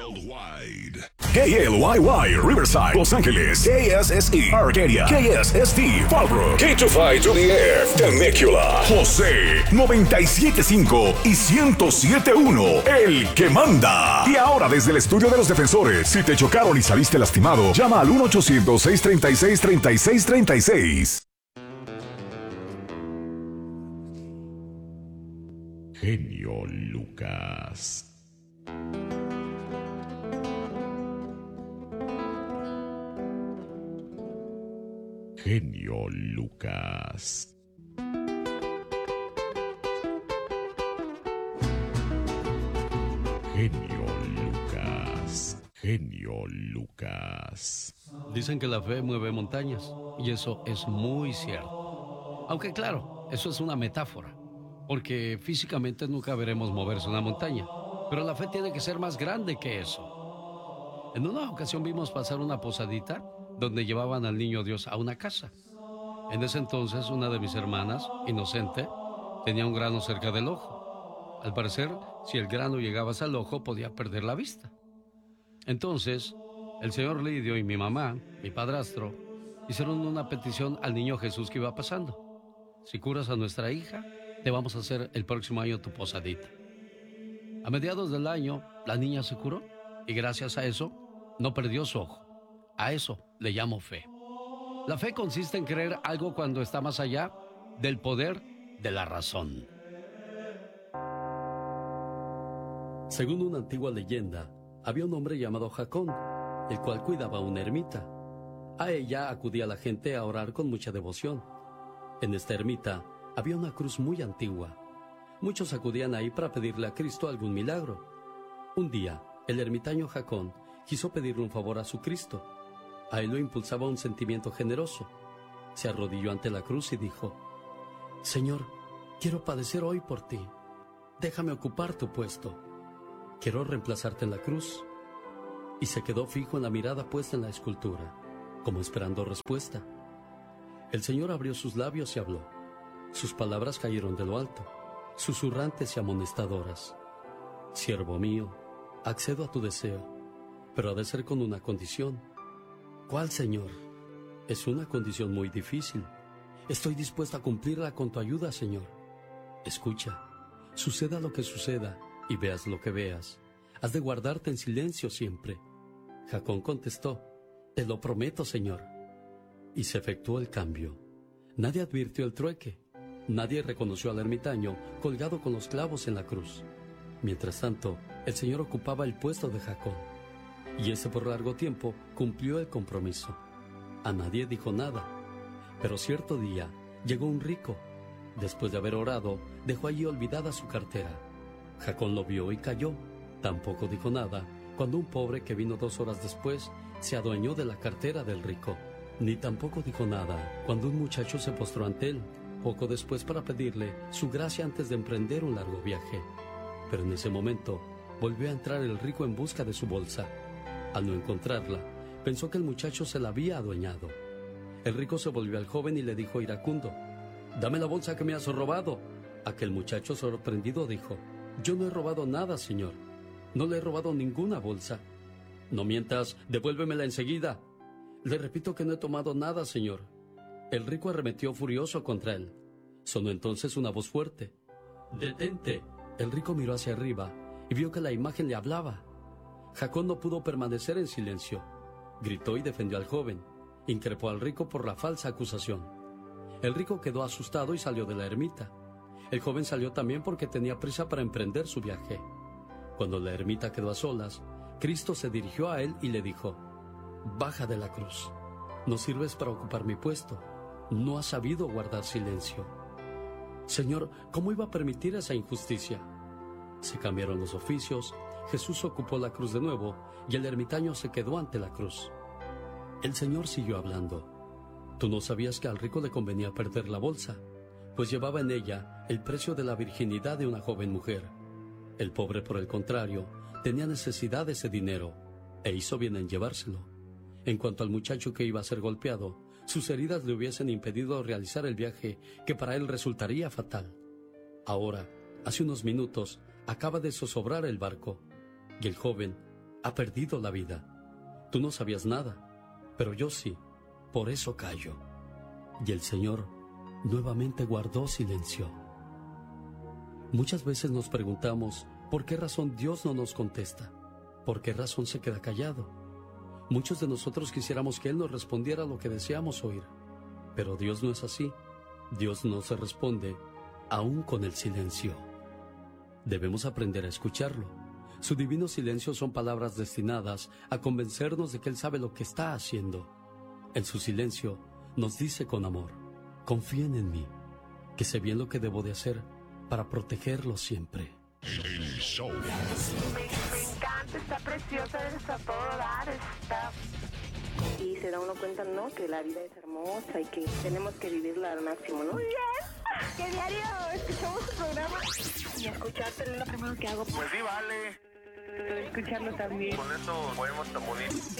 Worldwide. KLYY, Riverside, Los Ángeles, KSSE, Arcadia, KSST, Fallbrook, K25 to the Air, Temecula, José, 97.5 y 107.1, el que manda. Y ahora desde el estudio de los defensores, si te chocaron y saliste lastimado, llama al 1-800-636-3636. Genio Lucas. Genio Lucas. Genio Lucas. Genio Lucas. Dicen que la fe mueve montañas, y eso es muy cierto. Aunque claro, eso es una metáfora, porque físicamente nunca veremos moverse una montaña, pero la fe tiene que ser más grande que eso. En una ocasión vimos pasar una posadita donde llevaban al niño Dios a una casa. En ese entonces, una de mis hermanas, inocente, tenía un grano cerca del ojo. Al parecer, si el grano llegaba hasta el ojo, podía perder la vista. Entonces, el señor Lidio y mi mamá, mi padrastro, hicieron una petición al niño Jesús que iba pasando. Si curas a nuestra hija, te vamos a hacer el próximo año tu posadita. A mediados del año, la niña se curó y gracias a eso, no perdió su ojo. A eso le llamo fe. La fe consiste en creer algo cuando está más allá del poder de la razón. Según una antigua leyenda, había un hombre llamado Jacón, el cual cuidaba una ermita. A ella acudía la gente a orar con mucha devoción. En esta ermita había una cruz muy antigua. Muchos acudían ahí para pedirle a Cristo algún milagro. Un día, el ermitaño Jacón quiso pedirle un favor a su Cristo. A él lo impulsaba un sentimiento generoso. Se arrodilló ante la cruz y dijo: Señor, quiero padecer hoy por ti. Déjame ocupar tu puesto. Quiero reemplazarte en la cruz. Y se quedó fijo en la mirada puesta en la escultura, como esperando respuesta. El Señor abrió sus labios y habló. Sus palabras cayeron de lo alto, susurrantes y amonestadoras. Siervo mío, accedo a tu deseo, pero ha de ser con una condición. ¿Cuál, Señor? Es una condición muy difícil. Estoy dispuesto a cumplirla con tu ayuda, Señor. Escucha, suceda lo que suceda y veas lo que veas. Has de guardarte en silencio siempre. Jacón contestó: te lo prometo, Señor. Y se efectuó el cambio. Nadie advirtió el trueque. Nadie reconoció al ermitaño colgado con los clavos en la cruz. Mientras tanto, el Señor ocupaba el puesto de Jacón. Y ese por largo tiempo cumplió el compromiso. A nadie dijo nada. Pero cierto día llegó un rico. Después de haber orado, dejó allí olvidada su cartera. Jacón lo vio y cayó. Tampoco dijo nada cuando un pobre que vino 2 horas después se adueñó de la cartera del rico. Ni tampoco dijo nada cuando un muchacho se postró ante él, poco después, para pedirle su gracia antes de emprender un largo viaje. Pero en ese momento volvió a entrar el rico en busca de su bolsa. Al no encontrarla, pensó que el muchacho se la había adueñado. El rico se volvió al joven y le dijo iracundo: «Dame la bolsa que me has robado». Aquel muchacho, sorprendido, dijo: «Yo no he robado nada, señor. No le he robado ninguna bolsa». «No mientas, devuélvemela enseguida». «Le repito que no he tomado nada, señor». El rico arremetió furioso contra él. Sonó entonces una voz fuerte: «¡Detente!». El rico miró hacia arriba y vio que la imagen le hablaba. Jacón no pudo permanecer en silencio. Gritó y defendió al joven. Increpó al rico por la falsa acusación. El rico quedó asustado y salió de la ermita. El joven salió también porque tenía prisa para emprender su viaje. Cuando la ermita quedó a solas, Cristo se dirigió a él y le dijo: «Baja de la cruz. No sirves para ocupar mi puesto. No has sabido guardar silencio». Señor, ¿cómo iba a permitir esa injusticia? Se cambiaron los oficios, Jesús ocupó la cruz de nuevo y el ermitaño se quedó ante la cruz. El Señor siguió hablando. Tú no sabías que al rico le convenía perder la bolsa, pues llevaba en ella el precio de la virginidad de una joven mujer. El pobre, por el contrario, tenía necesidad de ese dinero e hizo bien en llevárselo. En cuanto al muchacho que iba a ser golpeado, sus heridas le hubiesen impedido realizar el viaje que para él resultaría fatal. Ahora, hace unos minutos, acaba de zozobrar el barco, y el joven ha perdido la vida. Tú no sabías nada, pero yo sí, por eso callo. Y el Señor nuevamente guardó silencio. Muchas veces nos preguntamos, ¿por qué razón Dios no nos contesta? ¿Por qué razón se queda callado? Muchos de nosotros quisiéramos que Él nos respondiera lo que deseamos oír, pero Dios no es así. Dios no se responde, aún con el silencio. Debemos aprender a escucharlo. Su divino silencio son palabras destinadas a convencernos de que Él sabe lo que está haciendo. En su silencio nos dice con amor, confíen en mí, que sé bien lo que debo de hacer para protegerlos siempre. El show. Me encanta, está preciosa, está todo dar, está... Y se da uno cuenta, ¿no? Que la vida es hermosa y que tenemos que vivirla al máximo, ¿no? Muy bien. ¿Qué diario escuchamos tu programa? Y escucharte es lo primero que hago. Pues sí, vale. Escucharlo también. Con eso podemos tan bonito.